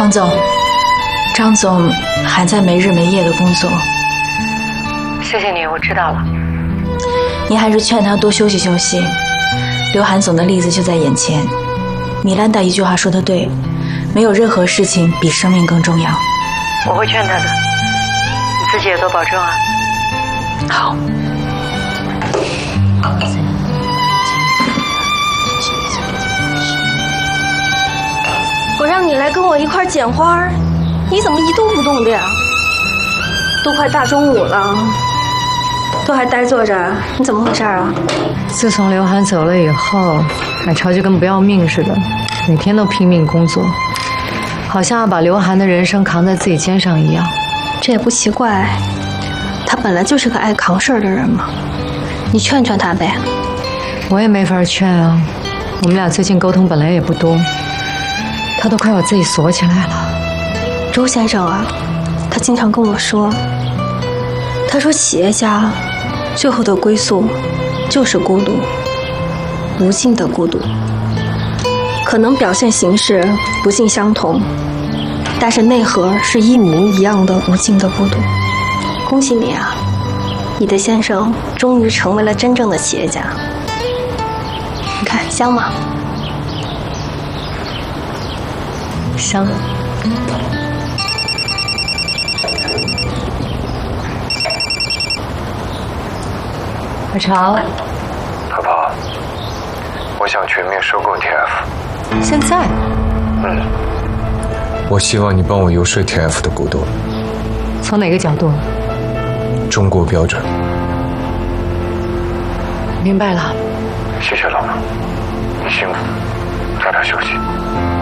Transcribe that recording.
方总，张总还在没日没夜的工作。 谢谢你，我知道了。 您还是劝他多休息休息。刘涵总的例子就在眼前。米兰达一句话说得对，没有任何事情比生命更重要。 我会劝他的，你自己也多保重啊。 好。 我让你来跟我一块捡花，你怎么一动不动的呀？都快大中午了，都还呆坐着，你怎么回事啊？ 自从刘涵走了以后，海潮就跟不要命似的，每天都拼命工作，好像要把刘涵的人生扛在自己肩上一样。 这也不奇怪，他本来就是个爱扛事儿的人嘛。你劝劝他呗。 我也没法劝啊，我们俩最近沟通本来也不多，他都快把自己锁起来了。 周先生啊，他经常跟我说，他说企业家最后的归宿就是孤独，无尽的孤独。可能表现形式不尽相同，但是内核是一模一样的无尽的孤独。恭喜你啊，你的先生终于成为了真正的企业家。你看香吗？ 香。海潮， 何宝，我想全面收购 TF。 现在？ 我希望你帮我游说 TF 的股东。 从哪个角度？ 中国标准。 明白了。 谢谢老婆，你辛苦，早点休息。